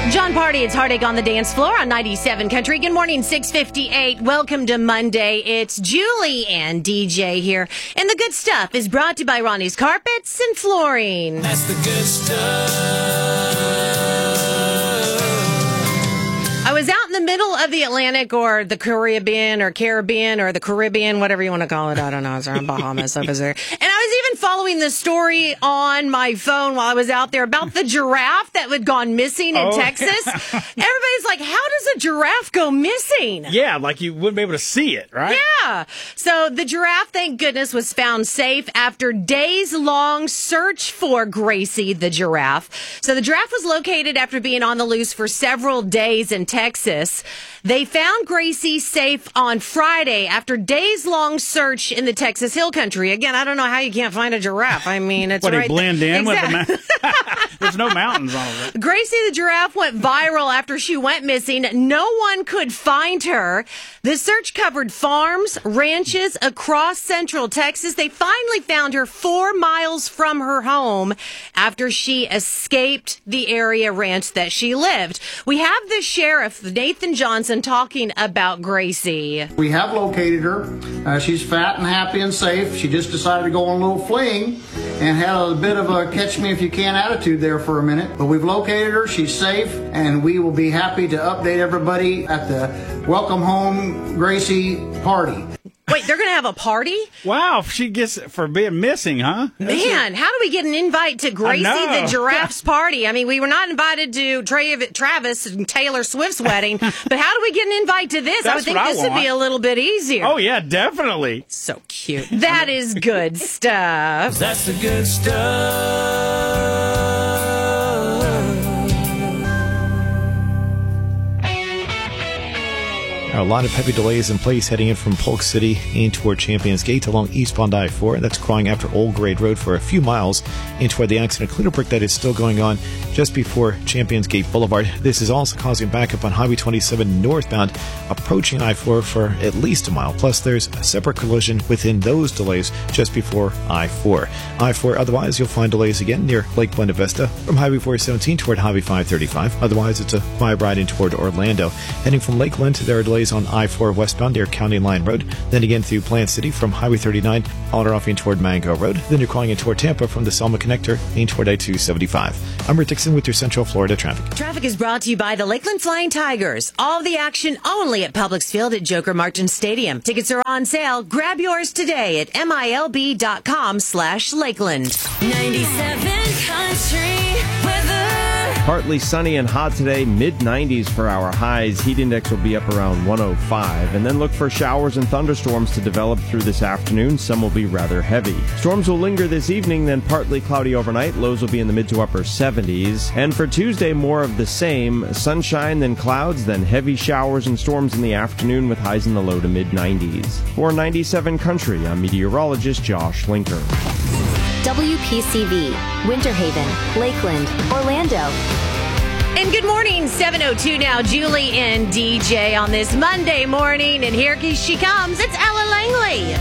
John Party, it's Heartache on the Dance Floor on 97 Country. Good morning, 6:58. Welcome to Monday. It's Julie and DJ here. And the good stuff is brought to you by Ronnie's Carpets and Flooring. That's the good stuff. I was out in the middle of the Atlantic or the Caribbean or the Caribbean, whatever you want to call it. I don't know. I was around Bahamas over there. And I was even following the story on my phone while I was out there about the giraffe that had gone missing in Texas. Everybody's like, how does a giraffe go missing? Yeah, like you wouldn't be able to see it, right? Yeah. So the giraffe, thank goodness, was found safe after days-long search for Gracie the giraffe. So the giraffe was located after being on the loose for several days in Texas. They found Gracie safe on Friday after days-long search in the Texas Hill Country. Again, I don't know how you can't find a giraffe. I mean, it's What, right they blend in exactly. with the There's no mountains on it. Gracie the giraffe went viral after she went missing. No one could find her. The search covered farms, ranches across central Texas. They finally found her 4 miles from her home after she escaped the area ranch that she lived. We have the sheriff, Nathan Johnson, talking about Gracie. We have located her. She's fat and happy and safe. She just decided to go on a little fling and had a bit of a catch-me-if-you-can attitude there for a minute. But we've located her. She's safe, and we will be happy to update everybody at the Welcome Home Gracie party. Wait, they're going to have a party? Wow, she gets for being missing, huh? Man, how do we get an invite to Gracie the giraffe's party? I mean, we were not invited to Travis and Taylor Swift's wedding, but how do we get an invite to this? I would think this would be a little bit easier. Oh, yeah, definitely. So cute. That is good stuff. That's the good stuff. A lot of heavy delays in place heading in from Polk City in toward Champions Gate along eastbound I-4. That's crawling after Old Grade Road for a few miles in toward the accident cleanup work that is still going on just before Champions Gate Boulevard. This is also causing backup on Highway 27 northbound approaching I-4 for at least a mile. Plus, there's a separate collision within those delays just before I-4. I-4, otherwise, you'll find delays again near Lake Buena Vista from Highway 417 toward Highway 535. Otherwise, it's a quiet ride in toward Orlando. Heading from Lakeland, there are delays on I-4 westbound near County Line Road, then again through Plant City from Highway 39 all off in toward Mango Road, then you're calling in toward Tampa from the Selma Connector in toward I-275. I'm Rick Dixon with your Central Florida traffic. Traffic is brought to you by the Lakeland Flying Tigers. All the action only at Publix Field at Joker Martin Stadium. Tickets are on sale. Grab yours today at milb.com/Lakeland. 97 Country weather. Partly sunny and hot today, mid-90s for our highs. Heat index will be up around 105. And then look for showers and thunderstorms to develop through this afternoon. Some will be rather heavy. Storms will linger this evening, then partly cloudy overnight. Lows will be in the mid to upper 70s. And for Tuesday, more of the same. Sunshine, then clouds, then heavy showers and storms in the afternoon with highs in the low to mid-90s. For 97 Country, I'm meteorologist Josh Linker. WPCV, Winter Haven, Lakeland, Orlando. And good morning, 7:02 now. Julie and DJ on this Monday morning. And here she comes. It's Ella Langley.